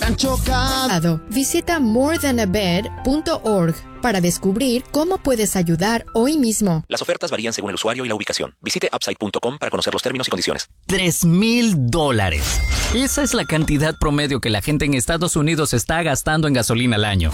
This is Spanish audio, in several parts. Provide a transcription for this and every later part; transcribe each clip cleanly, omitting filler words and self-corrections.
tan chocado. Visita morethanabed.org para descubrir cómo puedes ayudar hoy mismo. Las ofertas varían según el usuario y la ubicación. Visite upside.com para conocer los términos y condiciones. $3,000. Esa es la cantidad promedio que la gente en Estados Unidos está gastando en gasolina al año.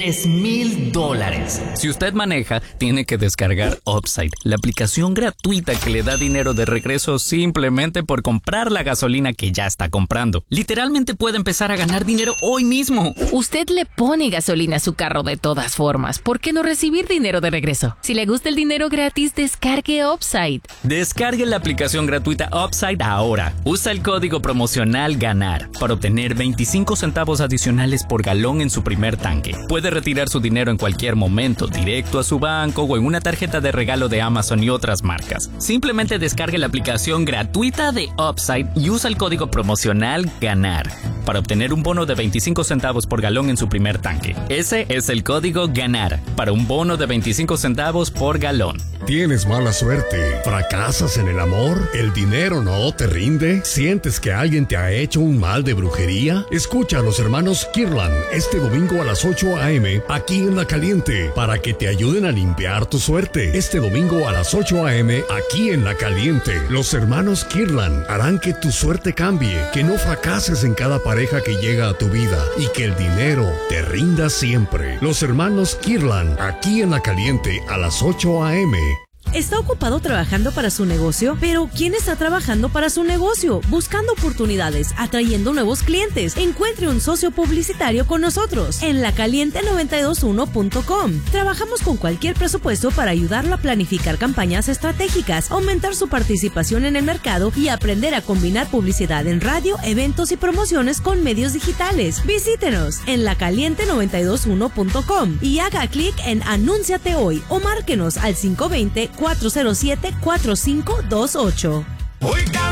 $3,000. Si usted maneja, tiene que descargar Upside, la aplicación gratuita que le da dinero de regreso simplemente por comprar la gasolina que ya está comprando. Literalmente puede empezar a ganar dinero hoy mismo. Usted le pone gasolina a su carro de todas formas. ¿Por qué no recibir dinero de regreso? Si le gusta el dinero gratis, descargue Upside. Descargue la aplicación gratuita Upside ahora. Usa el código promocional GANAR para obtener 25 centavos adicionales por galón en su primer tanque. Puede retirar su dinero en cualquier momento, directo a su banco o en una tarjeta de regalo de Amazon y otras marcas. Simplemente descargue la aplicación gratuita de Upside y usa el código promocional GANAR para obtener un bono de 25 centavos por galón en su primer tanque. Ese es el código GANAR para un bono de 25 centavos por galón. ¿Tienes mala suerte? ¿Fracasas en el amor? ¿El dinero no te rinde? ¿Sientes que alguien te ha hecho un mal de brujería? Escucha a los hermanos Kirlan este domingo a las 8 a.m. aquí en La Caliente para que te ayuden a limpiar tu suerte. Este domingo a las 8 a.m. aquí en La Caliente. Los hermanos Kirlan harán que tu suerte cambie, que no fracases en cada pareja que llega a tu vida y que el dinero te rinda siempre. Los hermanos Kirlan aquí en La Caliente a las 8 a.m. ¿Está ocupado trabajando para su negocio? Pero ¿quién está trabajando para su negocio? Buscando oportunidades, atrayendo nuevos clientes. Encuentre un socio publicitario con nosotros en lacaliente921.com. Trabajamos con cualquier presupuesto para ayudarlo a planificar campañas estratégicas, aumentar su participación en el mercado y aprender a combinar publicidad en radio, eventos y promociones con medios digitales. Visítenos en lacaliente921.com y haga clic en Anúnciate hoy o márquenos al 520-407-4528.